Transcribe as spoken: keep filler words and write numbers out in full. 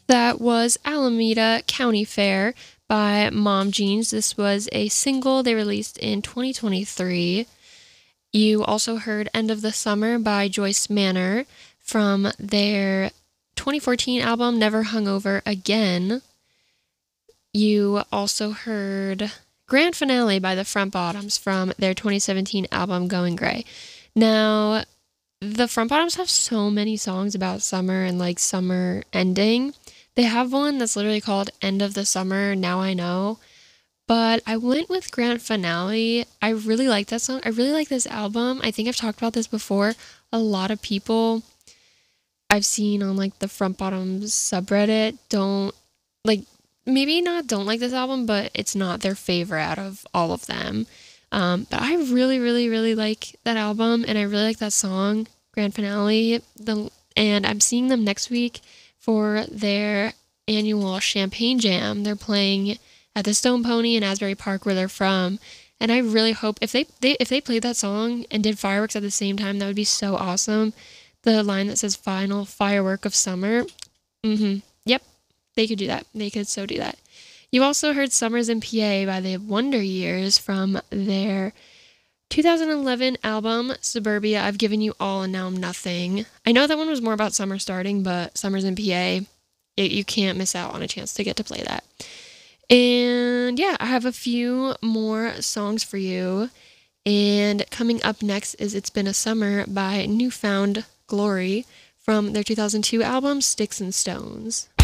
That was Alameda County Fair by Mom Jeans. This was a single they released in twenty twenty-three. You also heard End of the Summer by Joyce Manor from their twenty fourteen album Never Hungover Again. You also heard Grand Finale by the Front Bottoms from their twenty seventeen album Going Gray. Now, the Front Bottoms have so many songs about summer and like summer ending. They have one that's literally called End of the Summer, Now I Know. But I went with Grand Finale. I really like that song. I really like this album. I think I've talked about this before. A lot of people I've seen on like the Front Bottoms subreddit don't like, maybe not don't like this album, but it's not their favorite out of all of them. Um, but I really, really, really like that album, and I really like that song, Grand Finale. The and I'm seeing them next week for their annual Champagne Jam. They're playing at the Stone Pony in Asbury Park, where they're from. And I really hope if they, they if they played that song and did fireworks at the same time, that would be so awesome. The line that says "Final Firework of Summer." Mm-hmm. Yep, they could do that. They could so do that. You also heard "Summers in P A" by the Wonder Years from their two thousand eleven album Suburbia. I've Given You All and Now I'm Nothing. I know that one was more about summer starting, but Summers in P A, it, you can't miss out on a chance to get to play that. And yeah, I have a few more songs for you. And coming up next is It's Been a Summer by Newfound Glory from their two thousand two album Sticks and Stones.